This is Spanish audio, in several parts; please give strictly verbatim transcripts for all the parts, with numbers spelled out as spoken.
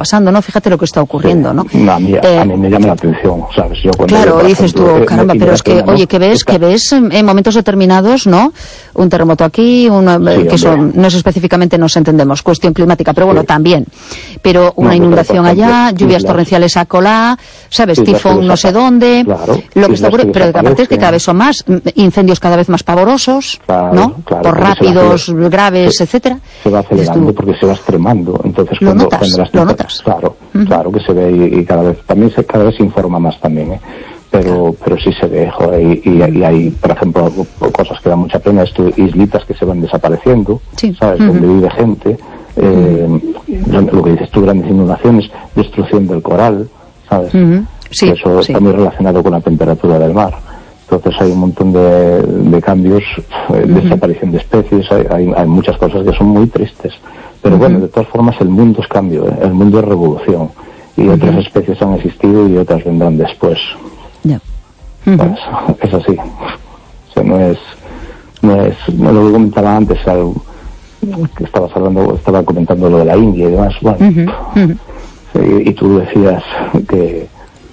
pasando, ¿no? Fíjate lo que está ocurriendo, sí. ¿no? no a, mí, eh, a mí me llama la atención, ¿sabes? Yo cuando claro, veo, dices ejemplo, tú, caramba, eh, pero es que, ¿no? oye, que ves, Está... que ves en, en momentos determinados, ¿no? Un terremoto aquí, una, sí, que son, no es específicamente, nos entendemos, cuestión climática, pero bueno, sí. también. Pero una no, inundación ejemplo, allá, lluvias islas, torrenciales a colar, ¿sabes? Tifón no sé dónde, claro, lo que está ocurriendo, pero aparte es que cada vez son más, incendios cada vez más pavorosos, claro, ¿no? Claro, por rápidos, se graves, se, etcétera. Se va acelerando tú, porque se va extremando, entonces lo cuando, notas, cuando las lo notas. Claro, uh-huh. claro que se ve y, y cada vez, también se, cada vez se informa más también, ¿eh? Pero, pero sí se ve, joder, y, y, y hay, por ejemplo, cosas que dan mucha pena, esto, islitas que se van desapareciendo, sí. ¿sabes? Uh-huh. Donde vive gente, eh, uh-huh. lo que dices tú, grandes inundaciones, destrucción del coral, ¿sabes? Uh-huh. Sí, eso sí. está muy relacionado con la temperatura del mar. Entonces hay un montón de, de cambios, eh, uh-huh. desaparición de especies, hay, hay, hay muchas cosas que son muy tristes. Pero uh-huh. bueno, de todas formas el mundo es cambio, ¿eh? El mundo es revolución. Y uh-huh. otras especies han existido y otras vendrán después. Yeah. Uh-huh. Pues, es así. O sea, no es, no es, no lo comentaba antes, algo que estabas hablando, estaba comentando lo de la India y demás, bueno, uh-huh. Uh-huh. Y, y tú decías que,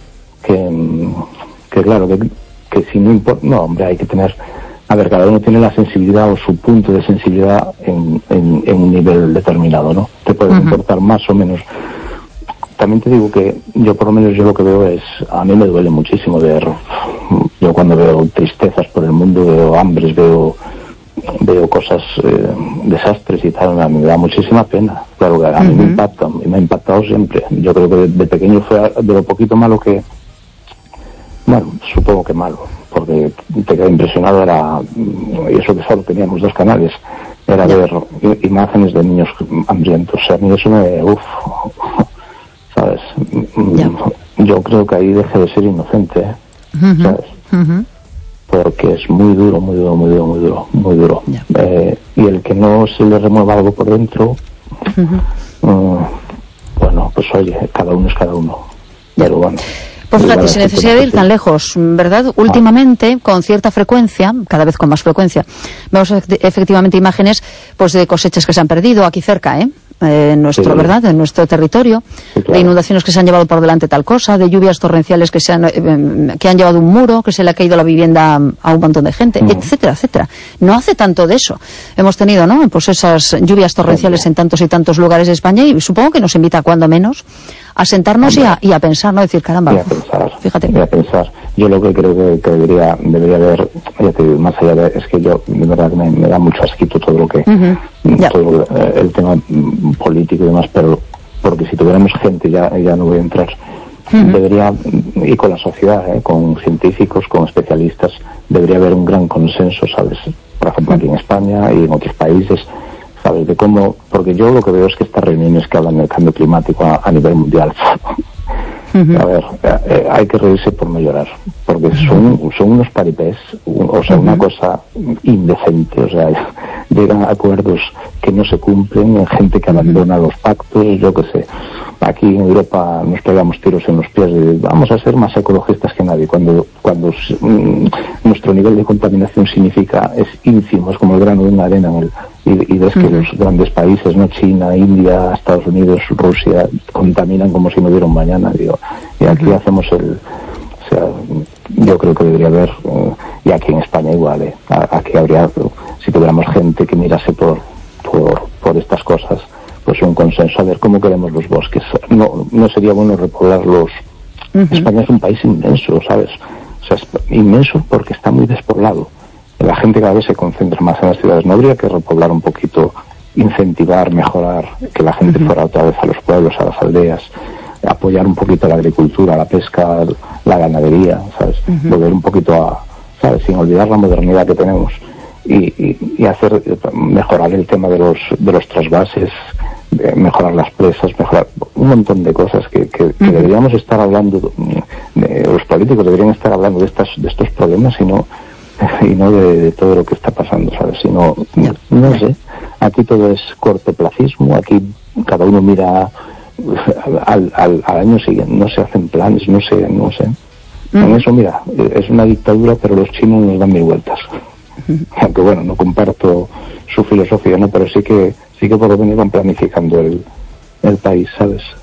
que, que claro, que, que si no importa, no, hombre, hay que tener, a ver, cada uno tiene la sensibilidad o su punto de sensibilidad en, en, en un nivel determinado, ¿no? Te puede uh-huh. importar más o menos. También te digo que yo por lo menos yo lo que veo es, a mí me duele muchísimo ver, yo cuando veo tristezas por el mundo, veo hambres, veo veo cosas, eh, desastres y tal, a mí me da muchísima pena, claro que a uh-huh. mí me impacta, y me ha impactado siempre. Yo creo que de, de pequeño fue de lo poquito malo que, bueno, supongo que malo, porque te queda impresionado, era, y eso que solo teníamos dos canales, era yeah. ver imágenes de niños hambrientos, o sea, a mí eso me, uff, ¿sabes? Yeah. Yo creo que ahí deje de ser inocente, ¿eh? Uh-huh. ¿Sabes? Uh-huh. Porque es muy duro, muy duro, muy duro, muy duro, muy duro. Yeah. Eh, y el que no se le remueva algo por dentro, uh-huh. um, bueno, pues oye, cada uno es cada uno. Yeah. Pero bueno. Pues fíjate, sin necesidad de ir tan lejos, ¿verdad? Últimamente, con cierta frecuencia, cada vez con más frecuencia, vemos efectivamente imágenes pues de cosechas que se han perdido aquí cerca, ¿eh? Eh, en nuestro, sí. ¿verdad? En nuestro territorio, sí, claro. de inundaciones que se han llevado por delante tal cosa, de lluvias torrenciales que se han, eh, que han llevado un muro, que se le ha caído la vivienda a un montón de gente, mm. etcétera, etcétera. No hace tanto de eso. Hemos tenido, ¿no? Pues esas lluvias torrenciales sí. en tantos y tantos lugares de España y supongo que nos invita, cuando menos, a sentarnos y a, y a pensar, ¿no? Decir, caramba, y a pensar, fíjate. Y a pensar. Yo lo que creo que, que debería, debería haber, ya te digo, más allá de, es que yo, de verdad, me, me da mucho asquito todo lo que, uh-huh. todo yeah. el tema político y demás, pero, porque si tuviéramos gente, ya, ya no voy a entrar, uh-huh. debería, y con la sociedad, ¿eh? Con científicos, con especialistas, debería haber un gran consenso, ¿sabes? Por ejemplo, uh-huh. aquí en España y en otros países, ¿sabes? De cómo, porque yo lo que veo es que estas reuniones que hablan del cambio climático a, a nivel mundial, uh-huh. a ver, eh, hay que reírse por no llorar, porque uh-huh. son, son unos paripés, un, o sea, uh-huh. una cosa indecente, o sea, llegan a acuerdos que no se cumplen, gente que abandona uh-huh. los pactos, yo qué sé. Aquí en Europa nos pegamos tiros en los pies de vamos a ser más ecologistas que nadie, cuando cuando mm, nuestro nivel de contaminación significa es ínfimo, es como el grano de una arena en el, y, y ves uh-huh. que los grandes países, no China, India, Estados Unidos, Rusia, contaminan como si no hubiera un mañana, digo, y aquí uh-huh. hacemos el, o sea, yo creo que debería haber, uh, y aquí en España igual, eh, aquí habría, si tuviéramos gente que mirase por por por estas cosas, pues un consenso a ver cómo queremos los bosques. No no sería bueno repoblarlos. Uh-huh. España es un país inmenso, ¿sabes? O sea, es inmenso porque está muy despoblado. La gente cada vez se concentra más en las ciudades. No habría que repoblar un poquito, incentivar, mejorar, que la gente uh-huh. fuera otra vez a los pueblos, a las aldeas, apoyar un poquito la agricultura, la pesca, la ganadería, ¿sabes? Uh-huh. Volver un poquito a, ¿sabes? Sin olvidar la modernidad que tenemos. Y, y, y hacer mejorar el tema de los de los trasvases, de mejorar las presas, mejorar un montón de cosas que, que, que uh-huh. deberíamos estar hablando, de, los políticos deberían estar hablando de estas de estos problemas y no y no de, de todo lo que está pasando, ¿sabes? Sino, no, no sé, aquí todo es cortoplacismo, aquí cada uno mira al, al, al año siguiente, no se hacen planes, no sé, no sé. Uh-huh. En eso, mira, es una dictadura, pero los chinos nos dan mil vueltas. Aunque bueno, no comparto su filosofía, no, pero sí que sí que por lo menos van planificando el, el país, ¿sabes?